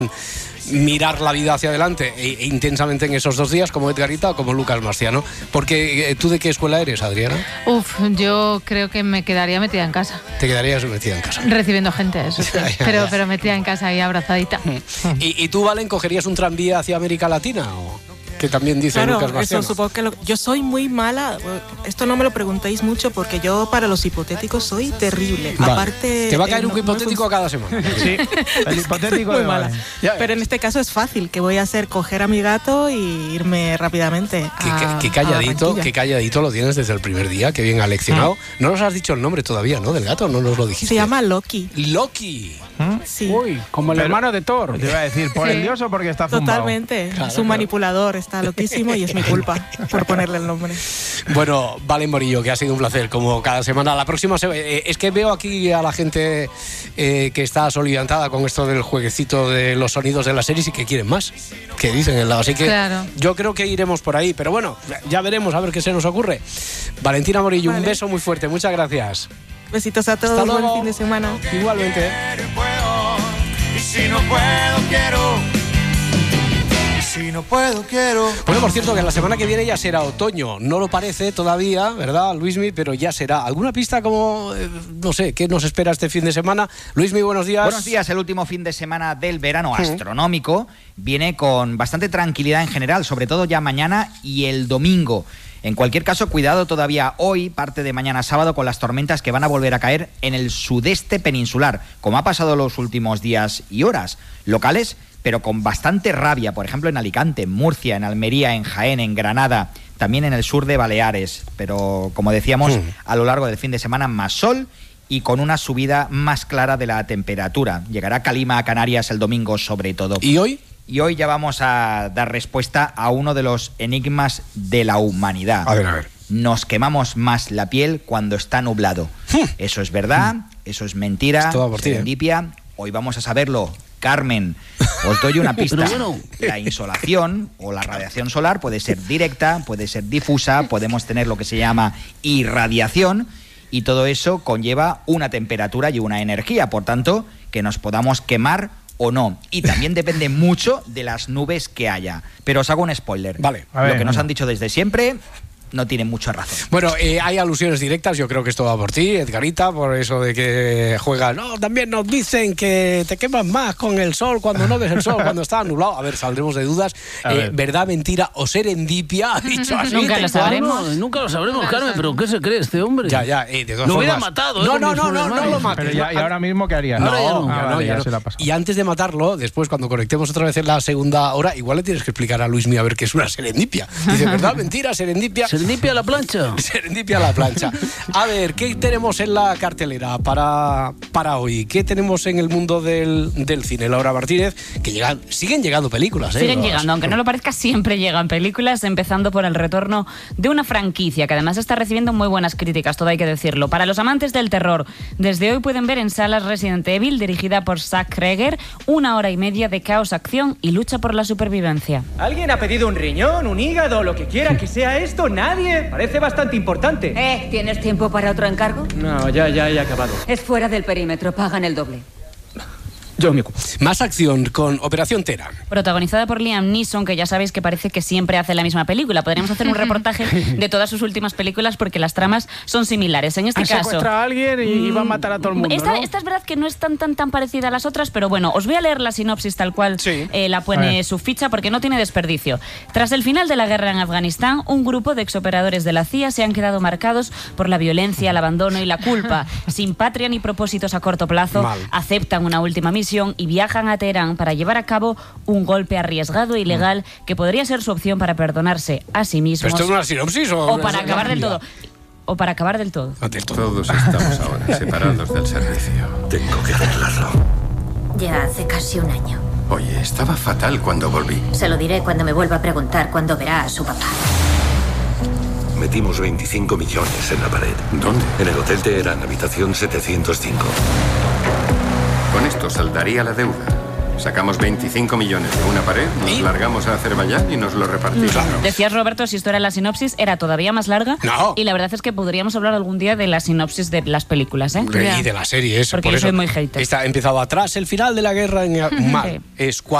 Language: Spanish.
mirar la vida hacia adelante e intensamente en esos 2 días, como Edgarita o como Lucas Marciano. Porque ¿tú de qué escuela eres, Adriana? Yo creo que me quedaría metida en casa. Te quedarías metida en casa. Recibiendo gente, eso sí. Pero metida en casa y abrazadita. ¿Y tú, Valen, cogerías un tranvía hacia América Latina o...? Que también dice Lucas Marciano. Eso supongo que yo soy muy mala. Esto no me lo preguntéis mucho porque yo para los hipotéticos soy terrible. Vale. Aparte, te va a caer un hipotético cada semana. Sí, el hipotético muy de mala. Valen. Pero en este caso es fácil. ¿Qué voy a hacer? Coger a mi gato y irme rápidamente Qué calladito lo tienes desde el primer día. Qué bien ha leccionado. No nos has dicho el nombre todavía, ¿no? Del gato, no nos lo dijiste. Se llama Loki. Loki. Sí. Uy, como el hermano de Thor. Te iba a decir, ¿por el dios o porque está zumbado? Totalmente. Claro, es un manipulador, está loquísimo y es mi culpa por ponerle el nombre. Bueno, Valen Morillo, que ha sido un placer, como cada semana. La próxima es que veo aquí a la gente que está solidarizada con esto del jueguecito de los sonidos de las series y que quieren más, que dicen el lado. Así que claro, yo creo que iremos por ahí, pero bueno, ya veremos a ver qué se nos ocurre. Valentina Morillo, vale. Un beso muy fuerte, muchas gracias. Besitos a todos, buen fin de semana. Igualmente. Y si no puedo, quiero. Y si no puedo, quiero. Bueno, por cierto, que la semana que viene ya será otoño. No lo parece todavía, ¿verdad, Luismi? Pero ya será. ¿Alguna pista como, no sé, qué nos espera este fin de semana? Luismi, buenos días. Buenos días. El último fin de semana del verano astronómico viene con bastante tranquilidad en general, sobre todo ya mañana y el domingo. En cualquier caso, cuidado todavía hoy, parte de mañana sábado, con las tormentas que van a volver a caer en el sudeste peninsular, como ha pasado los últimos días y horas. Locales, pero con bastante rabia, por ejemplo en Alicante, en Murcia, en Almería, en Jaén, en Granada, también en el sur de Baleares. Pero, como decíamos, a lo largo del fin de semana más sol y con una subida más clara de la temperatura. Llegará calima a Canarias el domingo sobre todo. ¿Y hoy? Y hoy ya vamos a dar respuesta a uno de los enigmas de la humanidad. A ver. Nos quemamos más la piel cuando está nublado. ¿Eso es verdad? ¿Eso es mentira? Es todo por ti, ¿Serendipia? Hoy vamos a saberlo. Carmen, os doy una pista. La insolación o la radiación solar puede ser directa, puede ser difusa, podemos tener lo que se llama irradiación y todo eso conlleva una temperatura y una energía, por tanto, que nos podamos quemar o no. Y también depende mucho de las nubes que haya. Pero os hago un spoiler. Vale. Lo que nos han dicho desde siempre no tiene mucha razón. Bueno, hay alusiones directas, yo creo que esto va por ti, Edgarita, por eso de que juegas. No, también nos dicen que te quemas más con el sol cuando no ves el sol, cuando está nublado. A ver, saldremos de dudas. ¿Verdad, mentira o serendipia? Ha dicho así. Nunca lo sabremos. Nunca lo sabremos, Carmen, pero ¿qué se cree este hombre? Ya, de todas lo formas. hubiera matado. No lo mates. Pero ya, ¿y ahora mismo qué harías? No. Se la ha pasado. Y antes de matarlo, después cuando conectemos otra vez en la segunda hora, igual le tienes que explicar a Luismi a ver qué es una serendipia. Dice, ¿verdad, mentira, serendipia? Serendipia a la plancha. Serendipia a la plancha. A ver, ¿qué tenemos en la cartelera para hoy? ¿Qué tenemos en el mundo del cine? Laura Martínez, que siguen llegando películas. Siguen llegando, aunque no lo parezca, siempre llegan películas, empezando por el retorno de una franquicia que además está recibiendo muy buenas críticas, todo hay que decirlo. Para los amantes del terror, desde hoy pueden ver en salas Resident Evil, dirigida por Zack Kreger, 1 hora y media de caos, acción y lucha por la supervivencia. ¿Alguien ha pedido un riñón, un hígado, lo que quiera que sea esto? ¿Nadie? Parece bastante importante. ¿Tienes tiempo para otro encargo? No, ya he acabado. Es fuera del perímetro, pagan el doble. Yo me ocupo. Más acción con Operación Tera. Protagonizada por Liam Neeson, que ya sabéis que parece que siempre hace la misma película. Podríamos hacer un reportaje de todas sus últimas películas porque las tramas son similares. En este caso, secuestra a alguien y va a matar a todo el mundo, esta ¿no? es verdad que no es tan parecida a las otras, pero bueno, os voy a leer la sinopsis tal cual la pone su ficha porque no tiene desperdicio. Tras el final de la guerra en Afganistán, un grupo de exoperadores de la CIA se han quedado marcados por la violencia, el abandono y la culpa. Sin patria ni propósitos a corto plazo, aceptan una última misión y viajan a Teherán para llevar a cabo un golpe arriesgado e ilegal que podría ser su opción para perdonarse a sí mismos. ¿Esto es una sinopsis o para acabar del todo? O para acabar del todo. Todos estamos ahora separados del servicio. Tengo que arreglarlo. Ya hace casi un año. Oye, estaba fatal cuando volví. Se lo diré cuando me vuelva a preguntar cuándo verá a su papá. Metimos 25 millones en la pared. ¿Dónde? En el Hotel Teherán, habitación 705. Con esto saldaría la deuda. Sacamos 25 millones de una pared, nos largamos a Azerbaiyán y nos lo repartimos. Decías, Roberto, si esto era la sinopsis, era todavía más larga. No. Y la verdad es que podríamos hablar algún día de la sinopsis de las películas, ¿eh? Y de la serie, eso. Porque por yo eso soy muy hater. Está empezado atrás el final de la guerra en Mar. Sí. Es